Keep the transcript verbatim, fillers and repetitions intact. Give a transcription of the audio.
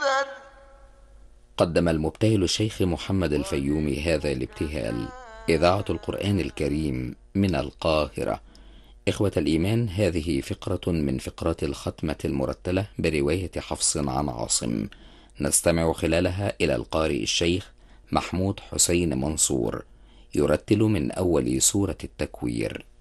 قدم المبتهل الشيخ محمد الفيومي هذا الابتهال. إذاعة القرآن الكريم من القاهرة. إخوة الإيمان، هذه فقرة من فقرات الختمة المرتلة برواية حفص عن عاصم، نستمع خلالها إلى القارئ الشيخ محمود حسين منصور يرتل من أول سورة التكوير.